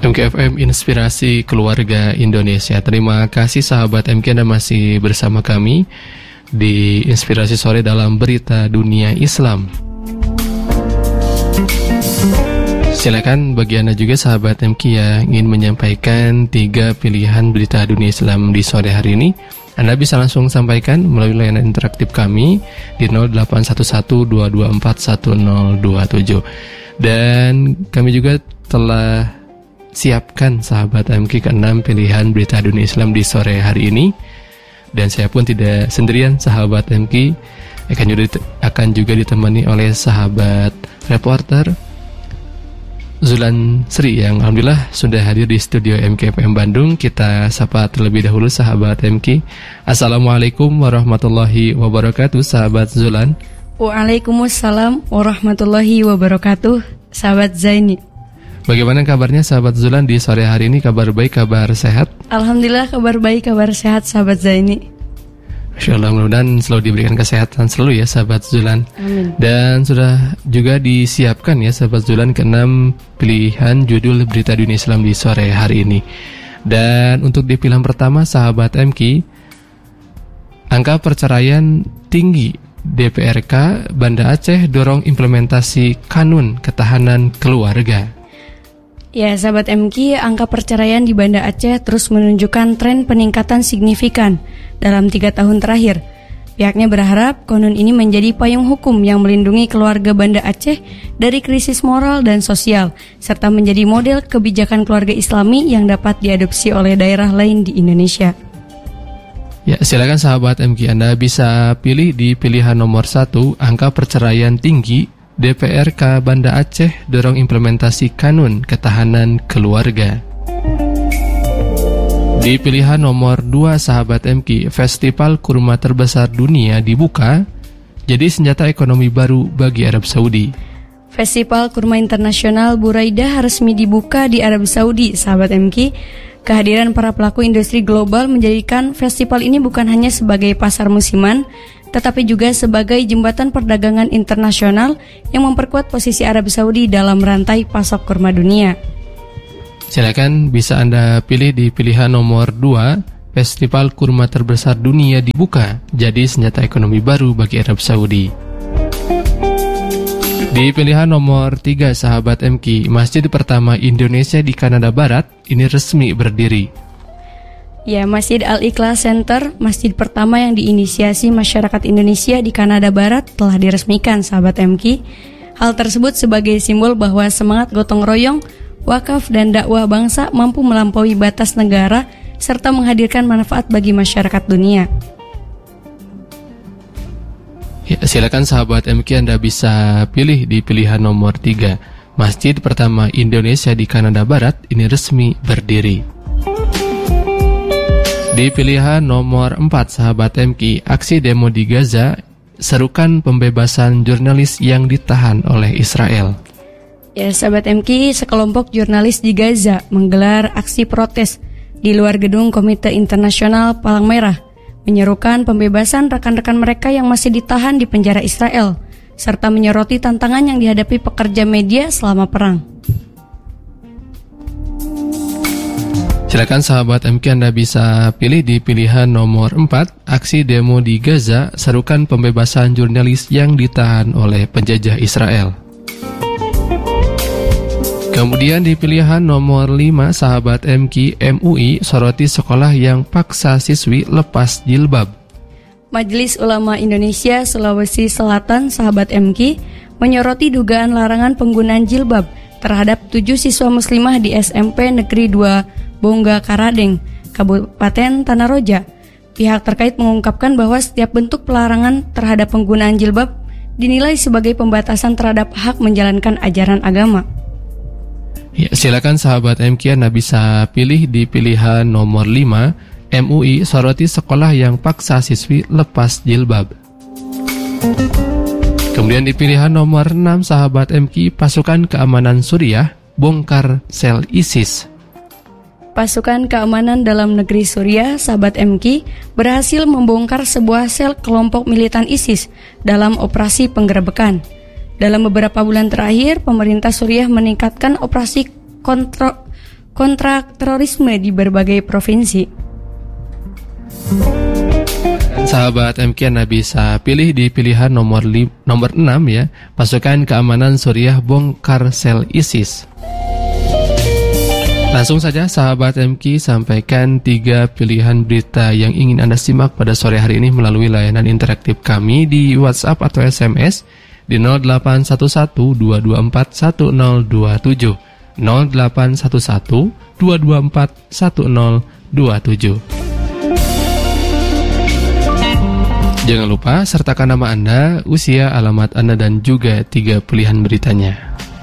MKFM Inspirasi Keluarga Indonesia. Terima kasih sahabat MK, Anda masih bersama kami di Inspirasi Sore dalam Berita Dunia Islam. Silakan bagi Anda juga sahabat MK yang ingin menyampaikan 3 pilihan berita dunia Islam di sore hari ini, Anda bisa langsung sampaikan melalui layanan interaktif kami di 0811-224-1027. Dan kami juga telah siapkan sahabat MK ke-6 pilihan berita dunia Islam di sore hari ini. Dan saya pun tidak sendirian, sahabat MK akan juga ditemani oleh sahabat reporter Zulan Sri yang alhamdulillah sudah hadir di studio MKFM Bandung. Kita sapa terlebih dahulu sahabat MK. Assalamualaikum warahmatullahi wabarakatuh, sahabat Zulan. Waalaikumsalam warahmatullahi wabarakatuh, sahabat Zaini. Bagaimana kabarnya sahabat Zulan di sore hari ini? Kabar baik, kabar sehat? Alhamdulillah kabar baik, kabar sehat sahabat Zaini. Masya Allah, mudah-mudahan selalu diberikan kesehatan selalu ya sahabat Zulan. Amin. Dan sudah juga disiapkan ya sahabat Zulan ke-6 pilihan judul berita dunia Islam di sore hari ini. Dan untuk di pilihan pertama sahabat MK, angka perceraian tinggi. DPRK Banda Aceh dorong implementasi kanun ketahanan keluarga. Ya sahabat MK, angka perceraian di Banda Aceh terus menunjukkan tren peningkatan signifikan dalam 3 tahun terakhir. Pihaknya berharap kanun ini menjadi payung hukum yang melindungi keluarga Banda Aceh dari krisis moral dan sosial, serta menjadi model kebijakan keluarga Islami yang dapat diadopsi oleh daerah lain di Indonesia. Ya, silakan sahabat MK, Anda bisa pilih di pilihan nomor 1, angka perceraian tinggi. DPRK Banda Aceh dorong implementasi kanun ketahanan keluarga. Di pilihan nomor 2 sahabat MK, festival kurma terbesar dunia dibuka, jadi senjata ekonomi baru bagi Arab Saudi. Festival Kurma Internasional Buraidah resmi dibuka di Arab Saudi, sahabat MK. Kehadiran para pelaku industri global menjadikan festival ini bukan hanya sebagai pasar musiman, tetapi juga sebagai jembatan perdagangan internasional yang memperkuat posisi Arab Saudi dalam rantai pasok kurma dunia. Silakan bisa Anda pilih di pilihan nomor 2, festival kurma terbesar dunia dibuka, jadi senjata ekonomi baru bagi Arab Saudi. Di pilihan nomor 3 sahabat MK, masjid pertama Indonesia di Kanada Barat ini resmi berdiri. Ya, Masjid Al-Ikhlas Center, masjid pertama yang diinisiasi masyarakat Indonesia di Kanada Barat telah diresmikan sahabat MK. Hal tersebut sebagai simbol bahwa semangat gotong royong, wakaf dan dakwah bangsa mampu melampaui batas negara serta menghadirkan manfaat bagi masyarakat dunia. Ya, silakan sahabat MK, Anda bisa pilih di pilihan nomor 3. Masjid pertama Indonesia di Kanada Barat ini resmi berdiri. Di pilihan nomor 4 sahabat MK, aksi demo di Gaza serukan pembebasan jurnalis yang ditahan oleh Israel. Ya sahabat MK, sekelompok jurnalis di Gaza menggelar aksi protes di luar gedung Komite Internasional Palang Merah, menyerukan pembebasan rekan-rekan mereka yang masih ditahan di penjara Israel, serta menyoroti tantangan yang dihadapi pekerja media selama perang. Silakan sahabat MK, Anda bisa pilih di pilihan nomor 4, aksi demo di Gaza serukan pembebasan jurnalis yang ditahan oleh penjajah Israel. Kemudian di pilihan nomor 5 sahabat MK, MUI soroti sekolah yang paksa siswi lepas jilbab. Majelis Ulama Indonesia Sulawesi Selatan sahabat MK menyoroti dugaan larangan penggunaan jilbab terhadap 7 siswa muslimah di SMP Negeri 2 Bongga Karadeng, Kabupaten Tanah Roja. Pihak terkait mengungkapkan bahwa setiap bentuk pelarangan terhadap penggunaan jilbab dinilai sebagai pembatasan terhadap hak menjalankan ajaran agama. Ya, silakan sahabat MK, Anda bisa pilih di pilihan nomor 5, MUI soroti sekolah yang paksa siswi lepas jilbab. Kemudian di pilihan nomor 6 sahabat MK, pasukan keamanan Suriah bongkar sel ISIS. Pasukan keamanan dalam negeri Suriah, sahabat MK, berhasil membongkar sebuah sel kelompok militan ISIS dalam operasi penggerebekan. Dalam beberapa bulan terakhir, pemerintah Suriah meningkatkan operasi kontrak terorisme di berbagai provinsi. Sahabat MK, Anda bisa pilih di pilihan nomor 6 ya, pasukan keamanan Suriah bongkar sel ISIS. Langsung saja sahabat MK, sampaikan 3 pilihan berita yang ingin Anda simak pada sore hari ini melalui layanan interaktif kami di WhatsApp atau SMS di 0811-224-1027 0811-224-1027. Jangan lupa sertakan nama Anda, usia, alamat Anda, dan juga 3 pilihan beritanya.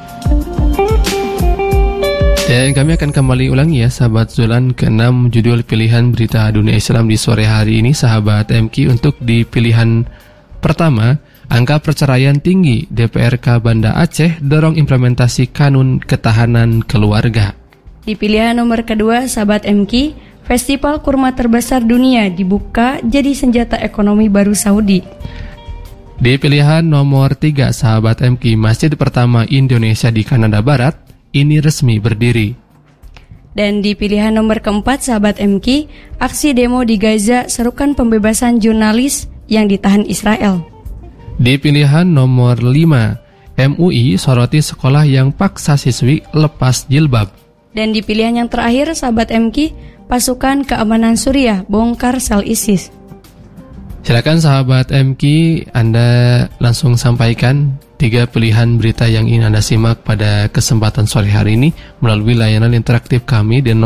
Dan kami akan kembali ulangi ya sahabat Zulan, ke-6 judul pilihan berita dunia Islam di sore hari ini sahabat MK. Untuk di pilihan pertama, angka perceraian tinggi, DPRK Banda Aceh dorong implementasi kanun ketahanan keluarga. Di pilihan nomor kedua sahabat MK, Festival kurma terbesar dunia dibuka jadi senjata ekonomi baru Saudi. Di pilihan nomor 3 sahabat MK, masjid pertama Indonesia di Kanada Barat ini resmi berdiri. Dan di pilihan nomor keempat sahabat MK, aksi demo di Gaza serukan pembebasan jurnalis yang ditahan Israel. Di pilihan nomor 5, MUI soroti sekolah yang paksa siswi lepas jilbab. Dan di pilihan yang terakhir sahabat MK, pasukan keamanan Suriah bongkar sel ISIS. Silakan sahabat MK, Anda langsung sampaikan 3 pilihan berita yang ingin Anda simak pada kesempatan sore hari ini melalui layanan interaktif kami di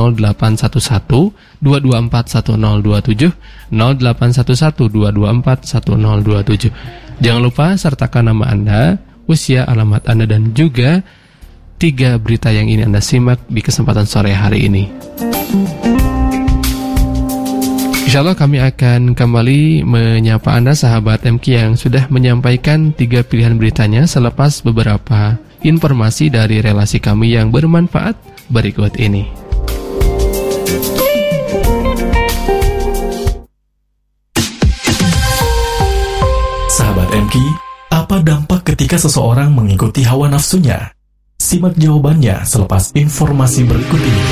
0811-224-1027 0811-224-1027. Jangan lupa sertakan nama Anda, usia, alamat Anda, dan juga 3 berita yang ingin Anda simak di kesempatan sore hari ini. Insyaallah kami akan kembali menyapa Anda sahabat MK yang sudah menyampaikan 3 pilihan beritanya selepas beberapa informasi dari relasi kami yang bermanfaat berikut ini. Sahabat MK, apa dampak ketika seseorang mengikuti hawa nafsunya? Simak jawabannya selepas informasi berikut ini.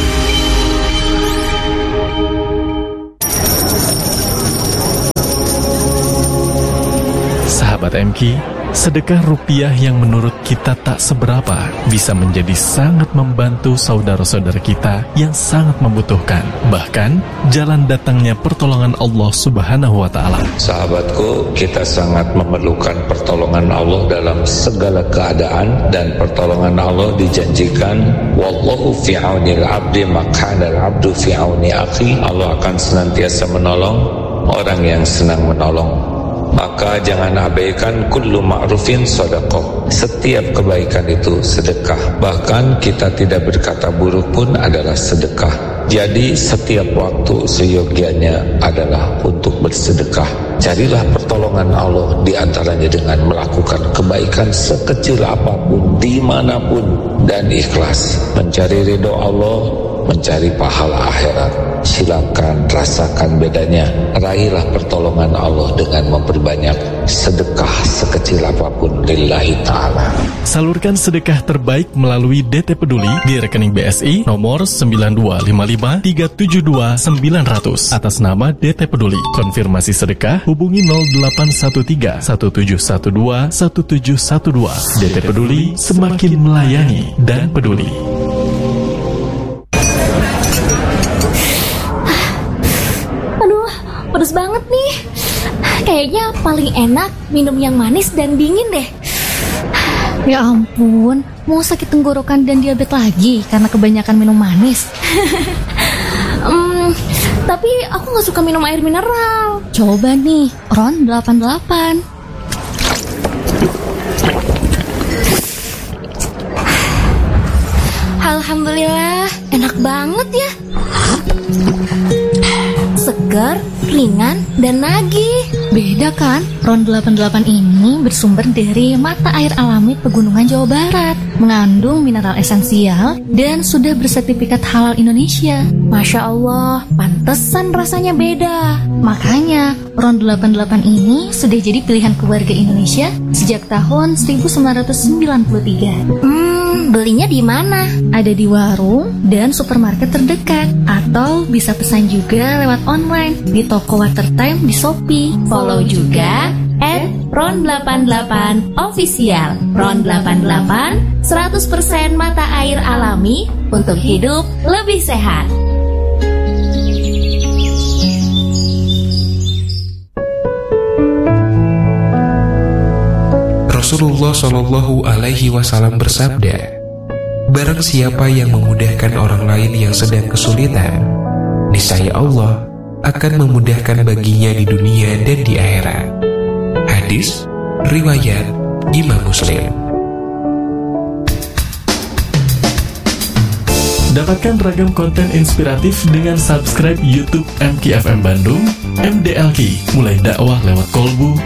Sahabat MK, sedekah rupiah yang menurut kita tak seberapa bisa menjadi sangat membantu saudara-saudara kita yang sangat membutuhkan. Bahkan, jalan datangnya pertolongan Allah Subhanahu wa Ta'ala. Sahabatku, kita sangat memerlukan pertolongan Allah dalam segala keadaan, dan pertolongan Allah dijanjikan, wallahu fi aunil abdi maq'anal abdu fi auni akhi. Allah akan senantiasa menolong orang yang senang menolong. Maka jangan abaikan kullu ma'rufin sedekah. Setiap kebaikan itu sedekah. Bahkan kita tidak berkata buruk pun adalah sedekah. Jadi setiap waktu seyogianya adalah untuk bersedekah. Carilah pertolongan Allah di antaranya dengan melakukan kebaikan sekecil apapun, dimanapun, dan ikhlas. Mencari ridho Allah, mencari pahala akhirat. Silakan rasakan bedanya. Raihlah pertolongan Allah dengan memperbanyak sedekah sekecil apapun lillahi ta'ala. Salurkan sedekah terbaik melalui DT Peduli di rekening BSI nomor 9255372900 atas nama DT Peduli. Konfirmasi sedekah hubungi 0813-1712-1712. DT Peduli, semakin melayani dan peduli. Pedes banget nih. Kayaknya paling enak minum yang manis dan dingin deh. Ya ampun, mau sakit tenggorokan dan diabetes lagi karena kebanyakan minum manis. Tapi aku gak suka minum air mineral. Coba nih, Ron 88. Alhamdulillah, enak banget ya. Segar, ringan, dan nagih. Beda kan? Ron 88 ini bersumber dari mata air alami Pegunungan Jawa Barat, mengandung mineral esensial dan sudah bersertifikat halal Indonesia. Masya Allah, pantesan rasanya beda. Makanya Ron 88 ini sudah jadi pilihan keluarga Indonesia sejak tahun 1993. belinya di mana? Ada di warung dan supermarket terdekat, atau bisa pesan juga lewat online di toko Watertime di Shopee. Follow juga @ron88 official. Ron88 100% mata air alami untuk hidup lebih sehat. Rasulullah Shallallahu Alaihi Wasallam bersabda, barang siapa yang memudahkan orang lain yang sedang kesulitan, niscaya Allah akan memudahkan baginya di dunia dan di akhirat. Hadis riwayat Imam Muslim. Dapatkan ragam konten inspiratif dengan subscribe YouTube MKFM Bandung, MDLK, mulai dakwah lewat kolbu,